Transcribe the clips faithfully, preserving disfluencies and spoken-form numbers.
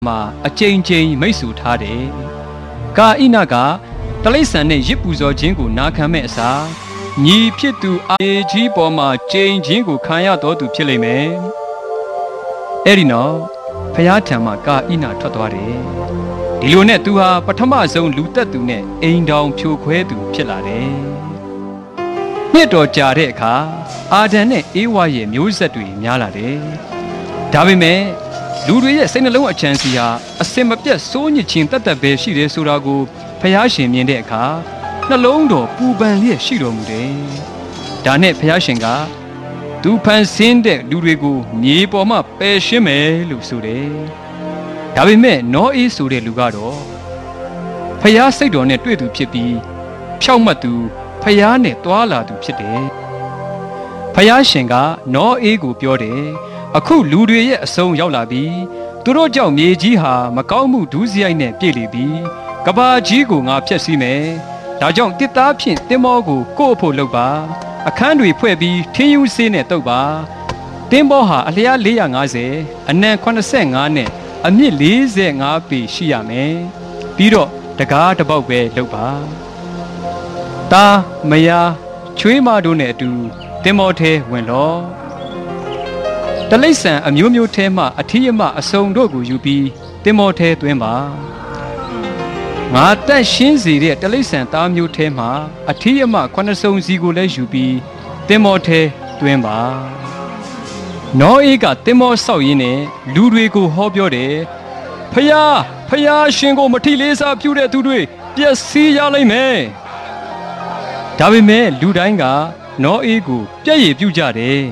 မှာအကျဉ်းချင်းမိတ်ဆွေထားတယ်။ကာဣနကတလိษံနဲ့ရစ်ပူဇော်ခြင်းကိုနာခံမဲ့အစားညီဖြစ်သူအာကြီးပေါ်မှာကျိန်ခြင်းကိုခံရတော်သူဖြစ်လိမ့်မယ်။အဲ့ဒီနောက်ဖျားထံမှာကာဣနထွက်သွားတယ်။ဒီလိုနဲ့သူဟာပထမဆုံးလူသက်သူနဲ့အိမ်တောင်ဖြိုခွဲသူဖြစ်လာတယ်။နှစ်တော်ကြာတဲ့အခါအာဒံနဲ့အေဝါရဲ့မျိုးဆက်တွေများလာတယ်။ဒါပေမဲ့လူတွေရဲ့စိတ်နှလုံးအချမ်းစီဟာအစင်မပြတ်စိုးညစ်ခြင်းတတ်တတ်ပဲရှိတယ်ဆိုတာကိုဖျားရှင်မြင်တဲ့အခါနှလုံးတော်ပူပန်လျက်ရှိတော်မူတယ်။ဒါနဲ့ဖျားရှင်ကသူဖန်ဆင်းတဲ့လူတွေကိုမြေပေါ်မှာပယ်ရှင်းမယ်လို့ဆိုတယ်။ဒါပေမဲ့နောအေးဆိုတဲ့လူကတော့ဖျားစိတ်တော်နဲ့တွေ့သူဖြစ်ပြီးဖြောက်မှတ်သူဖျားနဲ့တွာလာသူဖြစ်တယ်။ဖျားရှင်ကနောအေးကိုပြောတယ်အခုလူတွေရဲ့အဆုံးရောက်လာပြီသူတို့ကြောင့်မြေကြီးဟာမကောင်းမှုဒုစရိုက်နဲ့ပြည့်လေပြီကဘာကြီးကိုငါဖျက်ဆီးမယ်ဒါကြောင့်တစ်သားဖြင့်တင်းမောကိုကို့အဖို့လုပ်ပါအခန်းတွေဖွဲ့ပြီးထင်းယူဆေးနဲ့တုပ်ပါတင်းမောဟာအလျား၄၅၀အနံ၈၅နဲ့အမြင့်၄၅ပေရှိရမယ်ပြီးတော့တကားတစ်ပေါက်ပဲလုပ်ပါတာမယားချွေးမတို့နဲ့အတူတင်းမောထဲဝင်လောတလိษံအမျိုးမျိုးထဲမှအထီးအမအစုံတို့ကိုယူပြီးတင်မောထဲသွင်းပါငါတက်ရှင်းစေတဲ့တလိษံသားမျိုးထဲမှအထီးအမခုနှစ်စုံစီကိုလည်းယူပြီးတင်မောထဲသွင်းပါနောအေးကတင်မောဆောက်ရင်းနဲ့လူတွေကိုဟောပြောတယ်ဖယားဖယားရှင်ကိုမထီလေးစားပြုတဲ့သူတွေပျက်စီးရလိမ့်မယ်ဒါပေမဲ့လူတိုင်းကနောအေးကိုပြည့်ရည်ပြုကြတယ်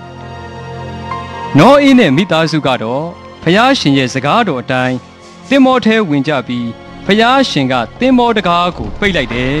နောအေးနဲ့မိသားစုကတော့ဖျားရှင်ရဲ့စကားတော်အတိုင်းတင်မောထဲဝင်ကြပြီးဖျားရှင်ကတင်မောတကားကိုပိတ်လိုက်တယ်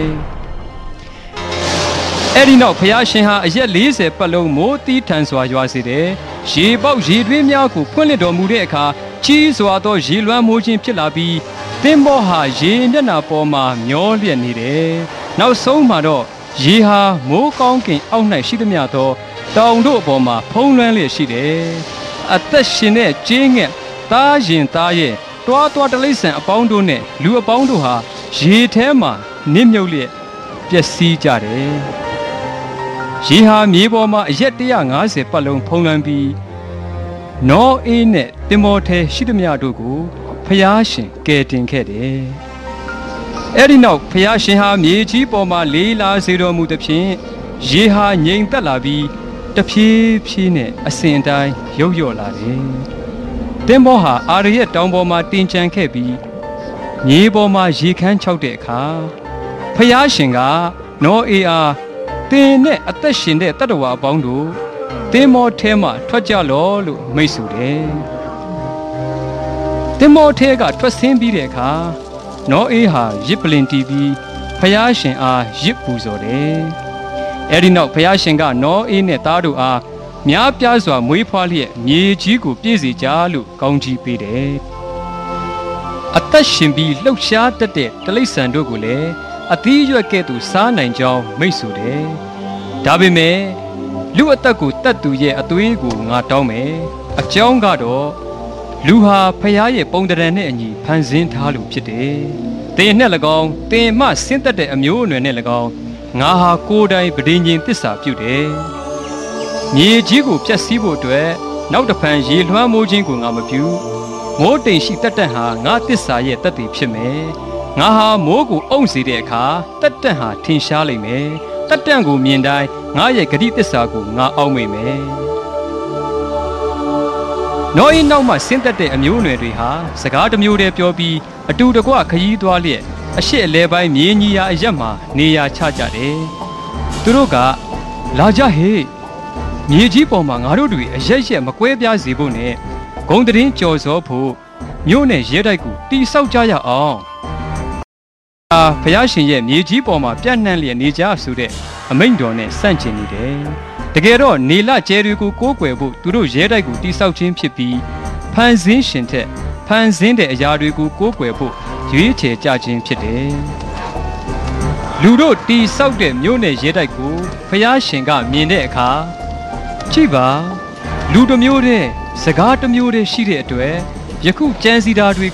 ။အဲ့ဒီနောက်ဖျားရှင်ဟာအရက်၄၀ပတ်လုံးမိုးတီးထန်စွာရွာစေတယ်။ရေပေါက်ရေတွင်းများကိုဖွင့်လှစ်တော်မူတဲ့အခါကြီးစွာသောရေလွှမ်းမိုးခြင်းဖြစ်လာပြီးတင်မောဟာရေမျက်နှာပေါ်မှာမျောလျက်နေတယ်။နောက်ဆုံးမှာတော့ရေဟာမိုးကောင်းကင်အောက်၌ရှိသမျှသောတောင်တို့အပေါ်မှာဖုံးလွှမ်းလျက်ရှိတယ်။အသက်ရှင်တဲ့ကျင်းငှက်သားရင်သားရဲ့တွားတွားတလိษံအပေါင်းတို့နဲ့လူအပေါင်းတို့ဟာရေထဲမှာနစ်မြုပ်လျက်ပျက်စီးကြတယ်။ရေဟာမြေပေါ်မှာအရက်၁၅၀ပတ်လုံးဖုံးလွှမ်းပြီးနောအေးနဲ့တင်မောထဲရှိသမျှတို့ကိုဖျားရှင်ကယ်တင်ခဲ့တယ်။အဲ့ဒီနောက်ဖျားရှင်ဟာမြေကြီးပေါ်မှာလေးလာစေတော်မူသဖြင့်ရေဟာငြိမ်သက်လာပြီးတဖြည်းဖြည်းနဲ့အစဉ်တိုင်းရုပ်လျော့လာတယ်။တင်မောဟာအာရရဲ့တောင်ပေါ်မှာတင်ချန်ခဲ့ပြီးမြေပေါ်မှာရေခမ်းချောက်တဲ့အခါဖျားရှင်ကနောအေးအားတင်နဲ့အသက်ရှင်တဲ့တတ္တဝါအပေါင်းတို့တင်မောထဲမှာထွက်ကြလောလို့မိတ်ဆိုတယ်။တင်မောထဲကထွက်ဆင်းပြီးတဲ့အခါနောအေးဟာရစ်ပလင်တီးပြီးဖျားရှင်အားရစ်ပူဇော်တယ်။အဲဒီနောက်ဖျားရှင်ကနောအေးနဲ့သားတို့အားများပြားစွာမွေးဖွားလျက်မြေကြီးကိုပြည့်စေကြလို့ကောင်းချီးပေးတယ်။အသက်ရှင်ပြီးလှုပ်ရှားတတ်တဲ့တလိษံတို့ကိုလည်းအသီးရွက်ကဲ့သို့စားနိုင်ကြောင်းမိတ်ဆိုတယ်။ဒါပေမဲ့လူအသက်ကိုတတ်သူရဲ့အသွေးကိုငါတောင်းမယ်။အကြောင်းကတော့လူဟာဖျားရဲ့ပုံတရံနဲ့အညီဖန်ဆင်းထားလို့ဖြစ်တယ်။တင်နဲ့၎င်းတင်မှဆင်းသက်တဲ့အမျိုးအနွယ်နဲ့၎င်းငါဟာကိုယ်တိုင်ပဋိညာဉ်သစ္စာပြုတယ်။မြေကြီးကိုဖျက်ဆီးဖို့အတွက်နောက်တစ်ဖန်ရေလွှမ်းမိုးခြင်းကိုငါမပြုမိုးတိမ်ရှိတတ်တတ်ဟာငါသစ္စာရဲ့တတ်သိဖြစ်မယ်။ငါဟာမိုးကိုအုံစေတဲ့အခါတတ်တတ်ဟာထင်ရှားလိမ့်မယ်။တတ်တတ်ကိုမြင်တိုင်းငါရဲ့ဂတိသစ္စာကိုငါအောက်မေ့မယ်။နောအေးနောက်မှဆင်းသက်တဲ့အမျိုးအနွယ်တွေဟာစကားတစ်မျိုးတည်းပြောပြီးအတူတကွခရီးသွားလျက်အရှိအလဲပိုင်းမြေကြီးရာအရက်မှာနေရာချကြတယ်။သူတို့ကလာကြဟေ့မြေကြီးပေါ်မှာငါတို့တွေအရက်ရက်မကွဲပြားစေဖို့နဲ့ဂုံတရင်ကြော်စောဖို့မြို့နယ်ရဲတိုက်ကိုတိဆောက်ကြရအောင်။အာဘုရားရှင်ရဲ့မြေကြီးပေါ်မှာပြန့်နှံ့လျက်နေကြဆိုတဲ့အမိန့်တော်နဲ့ဆန့်ကျင်နေတယ်။တကယ်တော့နေလကျဲတွေကိုကိုးကွယ်ဖို့သူတို့ရဲတိုက်ကိုတိဆောက်ခြင်းဖြစ်ပြီးဖန်ဆင်းရှင်ထက်ဖန်ဆင်းတဲ့အရာတွေကိုကိုးကွယ်ဖို့ရွေးချယ်ကြခြင်းဖြစ်တယ်။လူတို့တိဆောက်တဲ့မြို့နယ်ရဲတိုက်ကိုဘုရားရှင်ကမြင်တဲ့အခါကြည့်ပါလူတစ်မျိုးတည်းစကားတစ်မျိုးတည်းရှိတဲ့အတွက်ယခုကြံစီတာတွေ